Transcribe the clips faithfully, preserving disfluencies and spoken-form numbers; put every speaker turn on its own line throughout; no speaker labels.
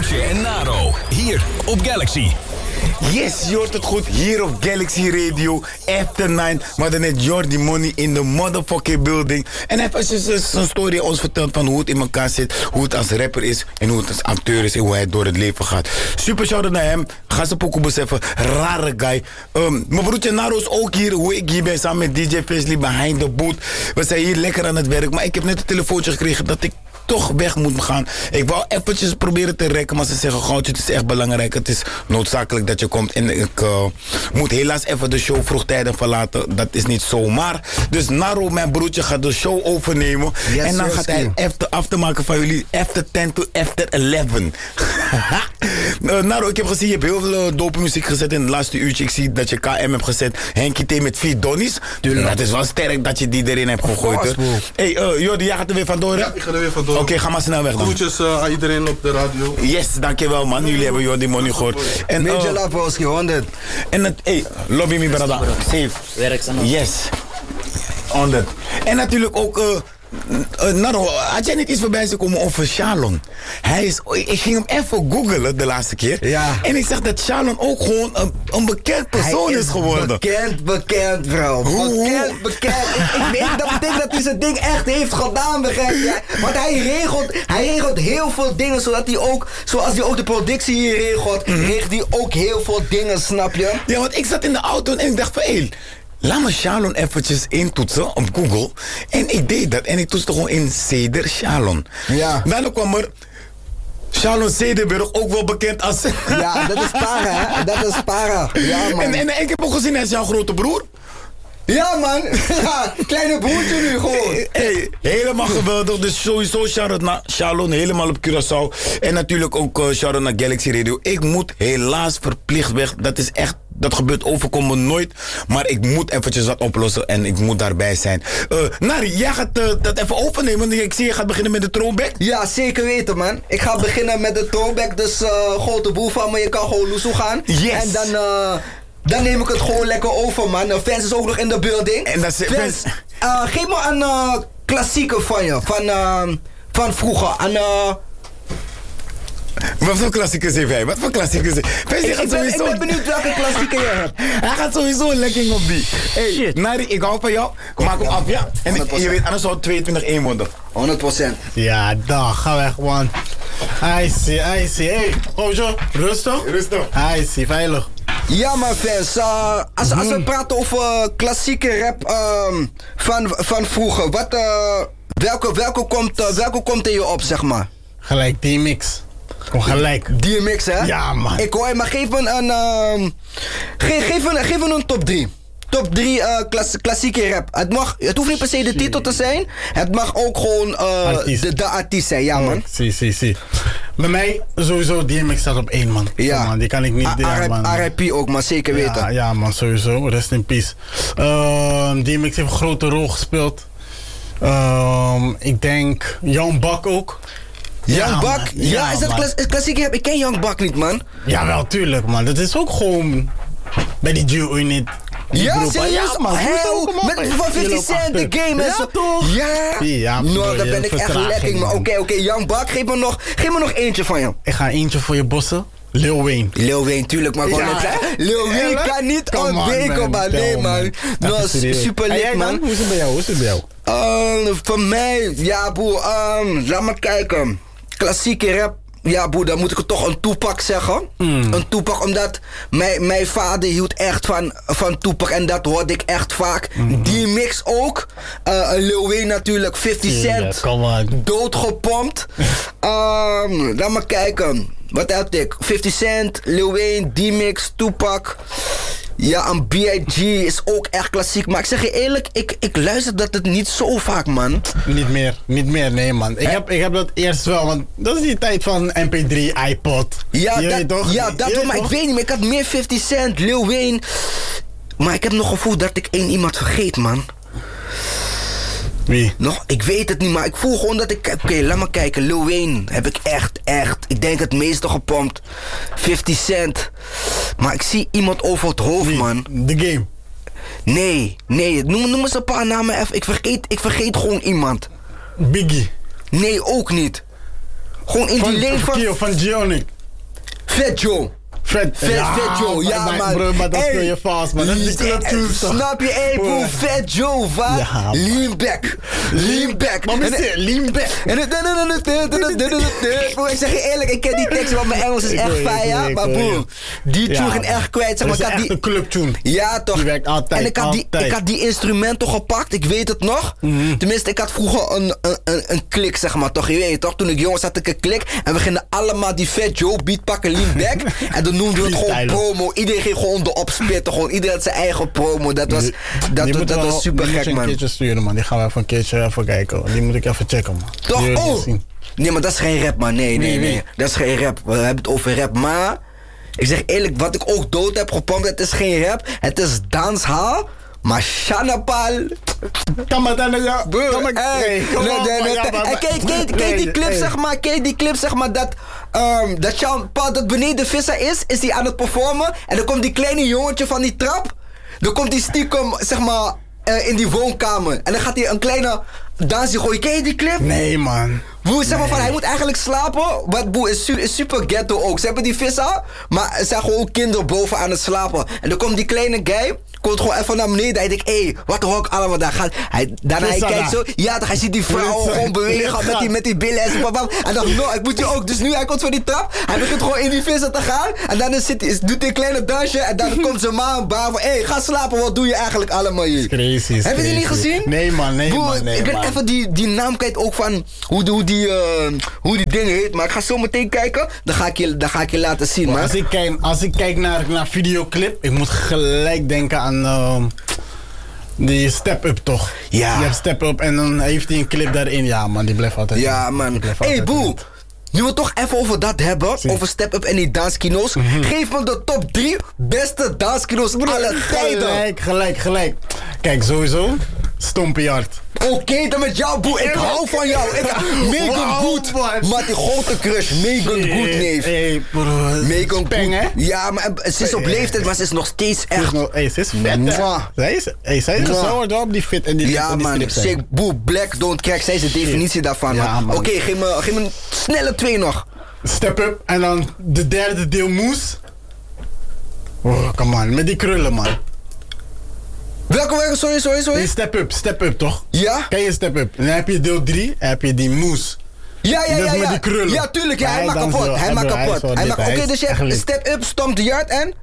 Broertje en Naro, hier op Galaxy.
Yes, je hoort het goed. Hier op Galaxy Radio, After nine. We hadden net Jordi Money in de motherfucking building. En hij heeft dus een story ons verteld van hoe het in elkaar zit. Hoe het als rapper is en hoe het als acteur is en hoe hij door het leven gaat. Super shout-out naar hem. Ga ze pokoe beseffen. Rare guy. Um, mijn broertje Naro is ook hier. Hoe ik hier ben samen met D J Fesley behind the boot. We zijn hier lekker aan het werk. Maar ik heb net een telefoontje gekregen dat ik toch weg moet gaan. Ik wou eventjes proberen te rekken, maar ze zeggen, Goudje, het is echt belangrijk. Het is noodzakelijk dat je komt. En ik uh, moet helaas even de show vroegtijdig verlaten. Dat is niet zomaar. Dus Naro, mijn broertje, gaat de show overnemen. Yes, en dan yes, gaat hij after, after maken van jullie after ten to after eleven. uh, Naro, ik heb gezien, je hebt heel veel uh, dope muziek gezet in het laatste uurtje. Ik zie dat je K M hebt gezet. Henkie T met vier donnies. Tuurlijk. Het is wel sterk dat je die erin hebt gegooid. Hé, hey, uh, Jordi, jij gaat er weer vandoor, hè?
Ja, ik ga er weer vandoor.
Oké, okay, ga maar snel weg dan.
Groetjes uh, aan iedereen op de radio.
Yes, dankjewel man. Jullie hebben Jordi Money gehoord.
En Major uh, Laposki, honderd.
En het, hey, lobby me brada. Safe. Yes. honderd. En natuurlijk ook, uh, uh, Naro, had jij niet iets voorbij zien komen over Shalon? Hij is, ik ging hem even googlen de laatste keer. Ja. En ik zag dat Shalon ook gewoon een, een bekend persoon is, is geworden.
Bekend, bekend, bro. Hoe? Bekend, bekend. ik, ik weet dat betekent dat hij zijn ding echt heeft gedaan, begrijp je? Want hij regelt, hij regelt heel veel dingen, zodat hij ook, zoals hij ook de productie hier regelt, mm-hmm. regelt hij ook heel veel dingen, snap je?
Ja, want ik zat in de auto en ik dacht van, hé, hey, laat me Shalon eventjes intoetsen op Google. En ik deed dat. En ik toetste gewoon in Ceder Shalon. Ja. Daarna kwam er Shalon Cederburg, ook wel bekend als...
Ja, dat is para, hè? Dat is para. Ja, man.
En, en, en ik heb ook gezien, hij is jouw grote broer.
Ja, man. Ja, kleine broertje nu gewoon.
Hey, helemaal geweldig. Dus sowieso shout-out naar Shalon, helemaal op Curaçao. En natuurlijk ook uh, shout-out naar Galaxy Radio. Ik moet helaas verplicht weg. Dat is echt, dat gebeurt overkomen nooit. Maar ik moet eventjes wat oplossen en ik moet daarbij zijn. Uh, Nari, jij gaat uh, dat even overnemen. Want ik zie je gaat beginnen met de throwback.
Ja, zeker weten, man. Ik ga beginnen met de throwback. Dus uh, grote boel van me. Je kan gewoon loesoe gaan.
Yes.
En dan... Uh, Dan neem ik het gewoon lekker over, man. De fans is ook nog in de building.
En dat is...
Fans, uh, geef me een uh, klassieker van je. Van, uh, van vroeger. Een, uh...
Wat voor klassiekers heeft hij? Wat voor klassiekers heeft hij?
Ik, ik, ben, ik ben benieuwd welke klassieker je hebt.
Hij gaat sowieso een lekking op die. Hey, Nari, ik hou van jou. Maak hem af, ja? En ik, je weet, anders zou het tweeëntwintig één worden.
honderd procent.
Ja, dag. Ga weg, man. I see, I see. Hey, Ojo, rustig?
Rustig.
I see, veilig.
Ja, maar fans, uh, als, als we praten over klassieke rap uh, van, van vroeger, wat, uh, welke, welke, komt, uh, welke komt in je op, zeg maar?
Gelijk, D-Mix. Kom gelijk.
D-Mix, hè?
Ja, man.
Ik hoor, maar geef me een, uh, geef, geef een, geef me een top drie. Top drie uh, klas, klassieke rap. Het, mag, het hoeft niet per se de titel te zijn. Het mag ook gewoon uh, artiest. De, de artiest zijn, ja, man.
Zie, zie, zie. Bij mij sowieso D M X staat op één, man.
Ja.
Oh, man, die kan ik niet...
R I P ook, maar zeker weten.
Ja, ja, man, sowieso. Rest in peace. Uh, D M X heeft een grote rol gespeeld. Uh, ik denk Young Buck ook.
Young ja, Buck? Ja, ja, is dat klas, is klassieke rap? Ik ken Young Buck niet, man.
Ja, wel, tuurlijk, man. Dat is ook gewoon bij die G-Unit.
Ja, serieus? Man, hell, met van fifty Cent, de game en zo. Toch? Ja?
Ja,
nou, dan ben ik echt lekker, man. Oké, oké, okay, Young Buck, geef me, nog, geef me nog eentje van je.
Ik ga eentje voor je bossen. Lil Wayne.
Lil Wayne, tuurlijk, maar gewoon ja. net Lil Wayne ja, kan niet ontbreken, man. Nee, man. Dat is super lit, man.
Hoe is het bij jou? Hoe is het bij jou?
Uh, voor mij, ja, boe, um, laat maar kijken. Klassieke rap. Ja, boe, dan moet ik het toch een Tupac zeggen. Mm. Een Tupac, omdat mijn, mijn vader hield echt van, van Tupac en dat hoorde ik echt vaak. Mm-hmm. Die mix ook. Uh, Lil Wayne natuurlijk, fifty Cent.
Ja,
doodgepompt. um, laat maar kijken. Wat had ik? fifty Cent, Lil Wayne, D-Mix, Tupac. Ja, een B I G is ook echt klassiek. Maar ik zeg je eerlijk, ik, ik luister dat het niet zo vaak, man.
Niet meer, niet meer, nee, man. Ik heb, ik heb dat eerst wel, want dat is die tijd van M P drie, iPod.
Ja, je dat, toch? Ja, dat wel, maar toch? Ik weet niet meer. Ik had meer fifty Cent, Lil Wayne. Maar ik heb nog gevoel dat ik één iemand vergeet, man.
Wie?
Nog, ik weet het niet, maar ik voel gewoon dat ik... Oké, okay, laat maar kijken. Lil Wayne heb ik echt, echt... Ik denk het meeste gepompt. fifty Cent. Maar ik zie iemand over het hoofd, Wie? Man.
The Game?
Nee, nee. Noem, noem eens een paar namen even. Ik vergeet, ik vergeet gewoon iemand.
Biggie?
Nee, ook niet. Gewoon in die lane van...
Van, van Gionic.
Fat Joe.
Vet,
Vet, Vet Joe, ja
maar,
man.
Bro, maar dat
Hey,
speel je vast, man. Dat is die club tunes, toch?
snap je, hey bro, Fat Joe, wat?
Ja, man.
Lean back, lean back.
Maar
En-
we lean back.
En het... Bro, ik zeg je eerlijk, ik ken die teksten, want mijn Engels is
Ik
echt
weet, ik
fijn, ja.
weet,
Maar
ik weet,
bro, die
Ja,
tune ging
man.
echt kwijt, zeg
Dat
maar.
is
Ik had
echt
die...
een clubtune.
Ja, toch.
Die werkt altijd,
En ik had die,
altijd.
ik had die instrumenten gepakt, ik weet het nog. Tenminste, ik had vroeger een, een, een, een klik, zeg maar, toch. Je weet toch, toen ik jong was had ik een klik. En we gingen allemaal die Fat Joe beat pakken, lean back. En dan noemden we het gewoon
Freestylen.
promo. Iedereen ging gewoon erop spitten, gewoon iedereen had zijn eigen promo. Dat was,
Die-
dat,
die
dat,
moeten
dat
we
was
wel-
super
die moet
gek,
je een
man.
keertje sturen, man. Die gaan we even een keertje even kijken. hoor. Die moet ik even checken, man.
Toch?
Die wil ik
Oh!
zien.
Nee, maar dat is geen rap, man. Nee, nee,
Nee,
nee.
nee.
Dat is geen rap. We hebben het over rap. Maar, ik zeg eerlijk, wat ik ook dood heb gepompt, het is geen rap. Het is danshal. Maar Shanapal.
Kan maar dan, ja.
Bro,
Kan maar-
hey,
nee, kom
nee,
op,
nee,
man.
nee,
Ja, maar-
en kijk, kijk, kijk die
Nee,
clip,
hey.
zeg maar, kijk die clip, zeg maar, dat, ehm dat Sean Paul dat beneden visser is, is hij aan het performen. En dan komt die kleine jongetje van die trap, dan komt die stiekem, zeg maar, eh, in die woonkamer. En dan gaat hij een kleine dansje gooien. Ken je die clip?
Nee, man.
Boe, zeg maar van, hij moet eigenlijk slapen. Wat boe, is, su is super ghetto ook. Ze hebben die visser, maar er zijn gewoon kinderen boven aan het slapen. En dan komt die kleine guy, komt gewoon even naar beneden. Hij denkt, hé, hey, wat hoor ik allemaal daar? Gaat, hij, daarna hij
Visser
kijkt zo, ja, dan hij ziet die vrouw
Visser.
gewoon bewegen met die, met die billen en zo. Bam, bam. En dan, no, ik moet je ook. Dus nu, hij komt van die trap, hij begint gewoon in die visser te gaan. En dan zit hij, doet hij een kleine dansje. En dan komt zijn ma een baan van, hé, hey, ga slapen, wat doe je eigenlijk allemaal hier?
Crazy. is
Heb je die niet
crazy.
gezien?
Nee, man. Nee,
Boe,
man. Nee,
ik ben
man.
even die, die naam kwijt ook van hoe, hoe, die, uh, hoe die ding heet. Maar ik ga zo meteen kijken. Dan ga ik je, dan ga ik je laten zien, man.
Als ik kijk, als ik kijk naar, naar videoclip, ik moet gelijk denken aan ehm, die Step Up, toch?
Ja.
Je hebt Step Up en dan heeft hij een clip daarin. Ja, man, die blijft altijd.
Ja,
Die
man.
blijft
Hé, hey,
altijd
Boe.
in.
Nu we het toch even over dat hebben,
Zie.
over Step Up en die danskino's. Geef me de top drie beste danskino's aller tijden.
Gelijk, gelijk, gelijk. Kijk, sowieso, Stompyard.
Oké, dan met jou, Boe. Ik hou van jou. Ik, Megan
Wauw,
Good.
man.
Maar die grote crush, Megan Good, neef.
Hey, bro.
Megan
Speng, hè?
Good. Ja, maar eh, ze is op leeftijd, maar ze is nog steeds
Ze is
echt.
nog- Hey, ze is vet, hè?
Mwah.
Zij is, hey, zij is
Mwah.
gezoerd op die fit en die
Ja,
en die
man.
strips, hè.
Sick, Boe, Black, Don't Crack. Zij is de definitie daarvan,
Ja,
man.
man.
Oké, geef, me, geef me een snelle twee nog.
Step Up en dan de derde deel Moes. Oh, come on, met die krullen, man.
Welke, welke? Sorry, sorry,
Nee,
sorry.
Step Up, Step Up, toch?
Ja?
Ken je Step Up? En dan heb je deel drie en heb je die Moes.
Ja, ja,
Dat
ja,
met
ja.
die krullen.
Ja, tuurlijk. Ja,
Maar
hij
hij
maakt
danst
kapot.
wel.
Hij
Hij
maakt
bro, hij is
kapot.
wel
Hij
lit.
maakt.
Hij
Oké,
is
dus je
echt
hebt
lit.
Step Up, Stomp the Yard en?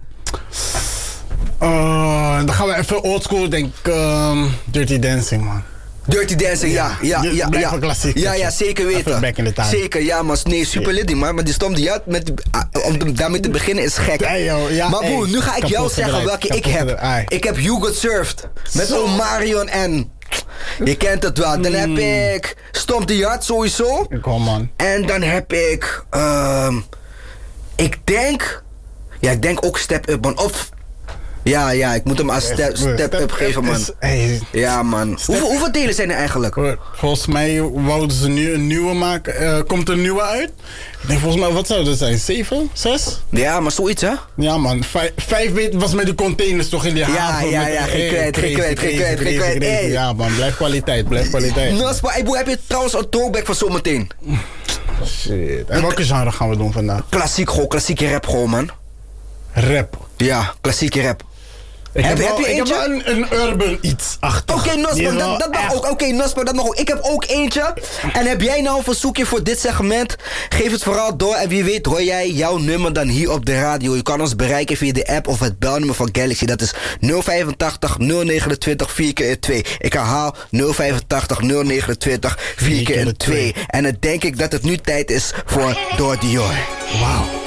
Uh, dan gaan we even oldschool, denk ik, ehm, Dirty Dancing, man.
Dirty Dancing, ja. Ja,
dit
ja,
blijft
ja.
een klassiek.
Ja, ja, zeker
Even
weten.
back in the time.
Zeker, ja, maar nee, super lit, man. Maar die Stomp the Yard, met, die- ah, om daarmee te beginnen, is gek.
Ja, joh, ja,
maar boe,
hey,
nu ga ik jou
kapot
zeggen
gedraaid,
welke ik
kapot
heb.
gedraaid.
Ik heb You Got Served. Met
Zo.
Omarion en... Je kent het wel. Dan heb ik Stomp the Yard sowieso.
Kom, man.
En dan heb ik... ehm ik denk... Ja, ik denk ook Step Up, man. Of... Ja, ja, ik moet hem als step, step Up geven, man.
is- hey,
Ja, man. Hoeveel, hoeveel delen zijn er eigenlijk?
hoor, volgens mij wouden ze nu een nieuwe maken. Eh, komt er een nieuwe uit? Ik denk volgens mij, wat zou dat zijn? Zeven? Zes?
Ja, maar zoiets, hè?
Ja, man. Vijf, vijf weet- was met die containers toch in die
Ja,
haven.
ja,
met-
ja, geen
hey,
kwijt, geen
crazy,
kwijt, geen
crazy,
kwijt, geen
crazy,
kwijt.
crazy.
Hey.
Ja, man. Blijf kwaliteit, blijf kwaliteit.
Naspa, hey, boe, heb je trouwens een throwback van zometeen?
Shit. En welke genre gaan we doen vandaag?
Klassiek gewoon, klassieke rap gewoon, man.
Rap.
Ja, klassieke rap.
Ik
Heb-
heb,
heb
wel,
je
ik heb
eentje?
wel een, een urban iets achter.
Oké, Naspa, dat, dat mag ook. Oké, Naspa, dat mag ook. Ik heb ook eentje. En heb jij nou een verzoekje voor dit segment? Geef het vooral door. En wie weet hoor jij jouw nummer dan hier op de radio. Je kan ons bereiken via de app of het belnummer van Galaxy. Dat is nul vijfentachtig nul negenentwintig vier keer twee. Ik herhaal nul vijfentachtig nul negenentwintig vier keer twee. En dan denk ik dat het nu tijd is voor Door Dior.
Wauw.